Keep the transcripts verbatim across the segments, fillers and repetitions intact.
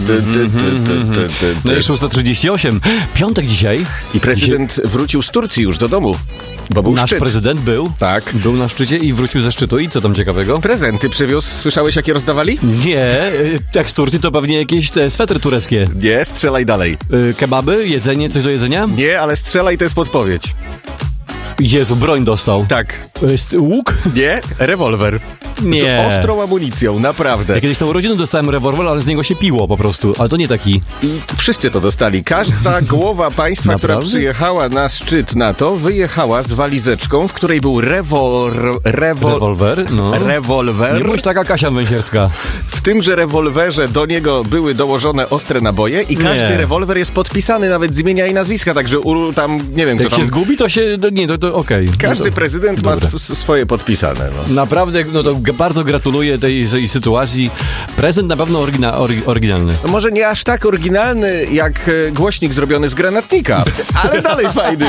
No i szósta trzydzieści osiem. Piątek dzisiaj. I prezydent dzisiaj... wrócił z Turcji już do domu. Bo był Nasz szczyt. prezydent był. Tak. Był na szczycie i wrócił ze szczytu. I co tam ciekawego? Prezenty przywiózł. Słyszałeś, jakie rozdawali? Nie. Jak z Turcji, to pewnie jakieś te swetry tureckie. Nie, strzelaj dalej. Y, kebaby, jedzenie, coś do jedzenia? Nie, ale strzelaj, to jest podpowiedź. Jezu, broń dostał. Tak. Jest łuk? Nie, rewolwer. Nie. Z ostrą amunicją, naprawdę. Ja kiedyś na urodziny dostałem rewolwer, ale z niego się piło po prostu. Ale to nie taki. I wszyscy to dostali. Każda głowa państwa, która przyjechała na szczyt NATO, wyjechała z walizeczką, w której był rewol... rewol rewolwer? No. Rewolwer. Nie bądź taka Kasia Węsierska. W tymże rewolwerze do niego były dołożone ostre naboje i każdy nie. rewolwer jest podpisany nawet z imienia i nazwiska, także u, tam, nie wiem, kto Jak tam... się zgubi, to się... Nie, to, to okej. Okay. Każdy no to... prezydent Dobra. ma sw- swoje podpisane. No. Naprawdę, no to bardzo gratuluję tej, tej sytuacji. Prezent na pewno orygina- ory- oryginalny. No może nie aż tak oryginalny, jak e, głośnik zrobiony z granatnika, ale dalej fajny.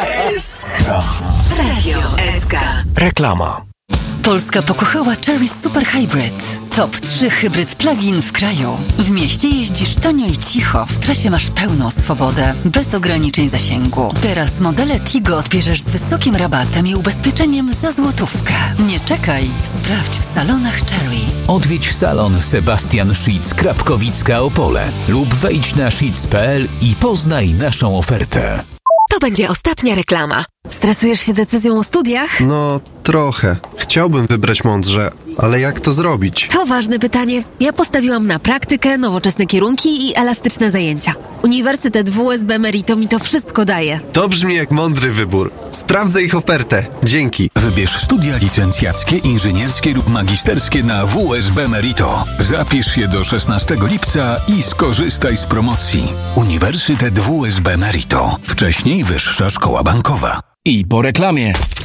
Radio S K. Reklama. Polska pokochała Chery Super Hybrid. Top trzy hybryd plug-in w kraju. W mieście jeździsz tanio i cicho, w trasie masz pełną swobodę, bez ograniczeń zasięgu. Teraz modele Tigo odbierzesz z wysokim rabatem i ubezpieczeniem za złotówkę. Nie czekaj, sprawdź w salonach Chery. Odwiedź salon Sebastian Schitz Krapkowicka Opole lub wejdź na schitz kropka p l i poznaj naszą ofertę. To będzie ostatnia reklama. Stresujesz się decyzją o studiach? No, trochę. Chciałbym wybrać mądrze, ale jak to zrobić? To ważne pytanie. Ja postawiłam na praktykę, nowoczesne kierunki i elastyczne zajęcia. Uniwersytet W S B Merito mi to wszystko daje. To brzmi jak mądry wybór. Sprawdzę ich ofertę. Dzięki. Wybierz studia licencjackie, inżynierskie lub magisterskie na W S B Merito. Zapisz się do szesnastego lipca i skorzystaj z promocji. Uniwersytet W S B Merito. Wcześniej Wyższa Szkoła Bankowa. I po reklamie.